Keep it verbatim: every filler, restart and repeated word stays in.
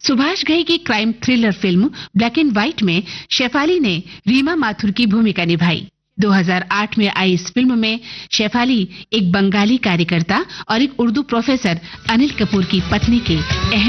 सुभाष घई की crime thriller film black and white में शेफाली ने रीमा माथुर की भूमिका निभाई। दो हज़ार आठ में आई इस फिल्म में शेफाली एक बंगाली कार्यकर्ता और एक उर्दू प्रोफेसर अनिल कपूर की पत्नी के अहम